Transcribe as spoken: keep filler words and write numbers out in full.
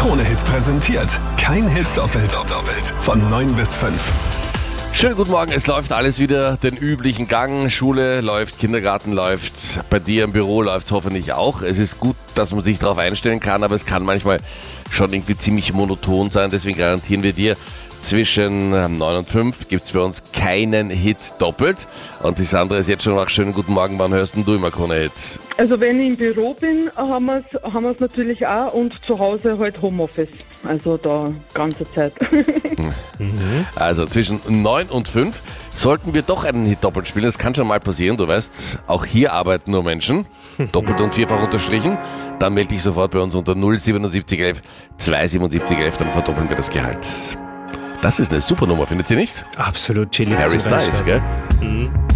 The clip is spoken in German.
Krone-Hit präsentiert. Kein Hit doppelt. doppelt. Von neun bis fünf. Schönen guten Morgen, es läuft alles wieder den üblichen Gang. Schule läuft, Kindergarten läuft, bei dir im Büro läuft es hoffentlich auch. Es ist gut, dass man sich darauf einstellen kann, aber es kann manchmal schon irgendwie ziemlich monoton sein. Deswegen garantieren wir dir, zwischen neun und fünf gibt es bei uns keinen Hit doppelt. Und die Sandra ist jetzt schon nach schönen guten Morgen. Wann hörst denn du immer Krone-Hit? Also wenn ich im Büro bin, haben wir es haben wir's natürlich auch, und zu Hause halt Homeoffice. Also da ganze Zeit. mhm. Also zwischen neun und fünf sollten wir doch einen Hit doppelt spielen. Das kann schon mal passieren, du weißt, auch hier arbeiten nur Menschen. Doppelt und vierfach unterstrichen. Dann melde dich sofort bei uns unter null siebenundsiebzig elf zweihundertsiebenundsiebzig elf, dann verdoppeln wir das Gehalt. Das ist eine super Nummer, findet ihr nicht? Absolut chillig. Harry Styles, gell? Mhm.